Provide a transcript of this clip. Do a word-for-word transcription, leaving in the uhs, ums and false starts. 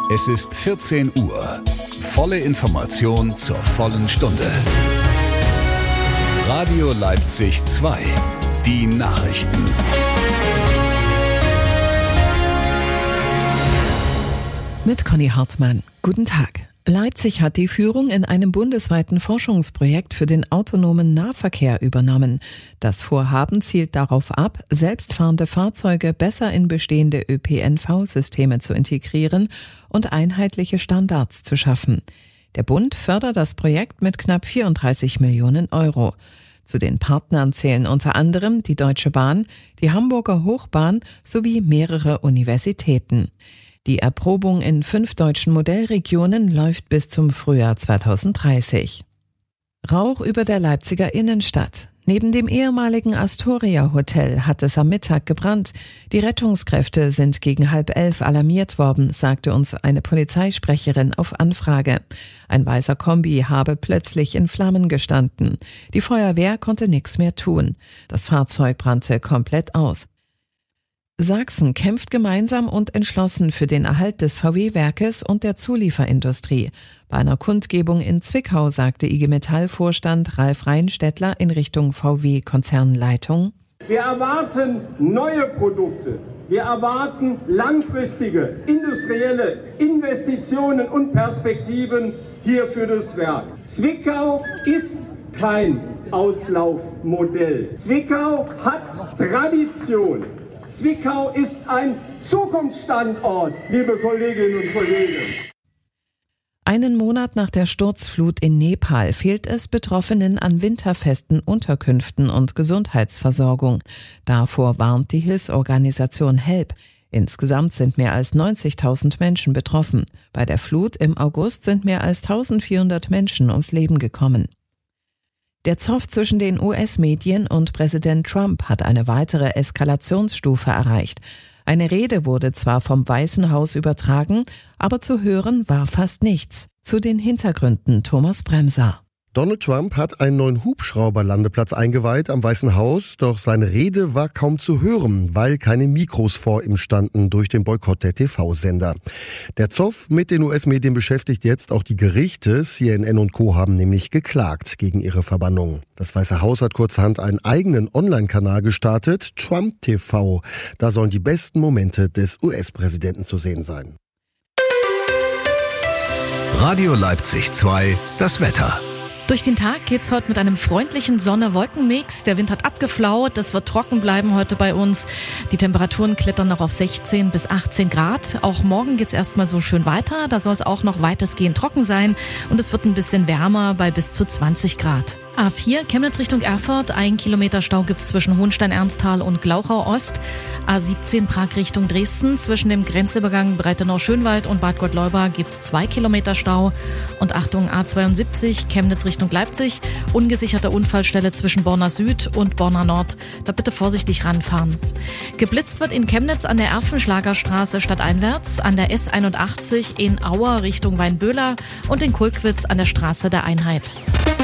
Es ist vierzehn Uhr. Volle Information zur vollen Stunde. Radio Leipzig zwei. Die Nachrichten. Mit Conny Hartmann. Guten Tag. Leipzig hat die Führung in einem bundesweiten Forschungsprojekt für den autonomen Nahverkehr übernommen. Das Vorhaben zielt darauf ab, selbstfahrende Fahrzeuge besser in bestehende Ö P N V-Systeme zu integrieren und einheitliche Standards zu schaffen. Der Bund fördert das Projekt mit knapp vierunddreißig Millionen Euro. Zu den Partnern zählen unter anderem die Deutsche Bahn, die Hamburger Hochbahn sowie mehrere Universitäten. Die Erprobung in fünf deutschen Modellregionen läuft bis zum Frühjahr zweitausenddreißig. Rauch über der Leipziger Innenstadt. Neben dem ehemaligen Astoria Hotel hat es am Mittag gebrannt. Die Rettungskräfte sind gegen halb elf alarmiert worden, sagte uns eine Polizeisprecherin auf Anfrage. Ein weißer Kombi habe plötzlich in Flammen gestanden. Die Feuerwehr konnte nichts mehr tun. Das Fahrzeug brannte komplett aus. Sachsen kämpft gemeinsam und entschlossen für den Erhalt des V W-Werkes und der Zulieferindustrie. Bei einer Kundgebung in Zwickau sagte I G Metall-Vorstand Ralf Reinstädtler in Richtung V W-Konzernleitung: Wir erwarten neue Produkte. Wir erwarten langfristige industrielle Investitionen und Perspektiven hier für das Werk. Zwickau ist kein Auslaufmodell. Zwickau hat Tradition. Zwickau ist ein Zukunftsstandort, liebe Kolleginnen und Kollegen. Einen Monat nach der Sturzflut in Nepal fehlt es Betroffenen an winterfesten Unterkünften und Gesundheitsversorgung. Davor warnt die Hilfsorganisation HELP. Insgesamt sind mehr als neunzigtausend Menschen betroffen. Bei der Flut im August sind mehr als eintausendvierhundert Menschen ums Leben gekommen. Der Zoff zwischen den U S-Medien und Präsident Trump hat eine weitere Eskalationsstufe erreicht. Eine Rede wurde zwar vom Weißen Haus übertragen, aber zu hören war fast nichts. Zu den Hintergründen Thomas Bremser. Donald Trump hat einen neuen Hubschrauberlandeplatz eingeweiht am Weißen Haus, doch seine Rede war kaum zu hören, weil keine Mikros vor ihm standen durch den Boykott der T V-Sender. Der Zoff mit den U S-Medien beschäftigt jetzt auch die Gerichte. C N N und Co. haben nämlich geklagt gegen ihre Verbannung. Das Weiße Haus hat kurzerhand einen eigenen Online-Kanal gestartet, Trump T V. Da sollen die besten Momente des U S-Präsidenten zu sehen sein. Radio Leipzig zwei, das Wetter. Durch den Tag geht's heute mit einem freundlichen Sonne-Wolken-Mix. Der Wind hat abgeflaut, es wird trocken bleiben heute bei uns. Die Temperaturen klettern noch auf sechzehn bis achtzehn Grad. Auch morgen geht's erstmal so schön weiter. Da soll es auch noch weitestgehend trocken sein und es wird ein bisschen wärmer bei bis zu zwanzig Grad. A vier Chemnitz Richtung Erfurt, ein Kilometer Stau gibt's zwischen Hohenstein-Ernsthal und Glauchau Ost. A siebzehn Prag Richtung Dresden, zwischen dem Grenzübergang Breitenau-Schönwald und Bad Gottleuba gibt's zwei Kilometer Stau. Und Achtung, A zweiundsiebzig Chemnitz Richtung Leipzig, ungesicherte Unfallstelle zwischen Borna Süd und Borna Nord. Da bitte vorsichtig ranfahren. Geblitzt wird in Chemnitz an der Erfenschlagerstraße stadteinwärts, an der S einundachtzig in Auer Richtung Weinböhler und in Kulkwitz an der Straße der Einheit.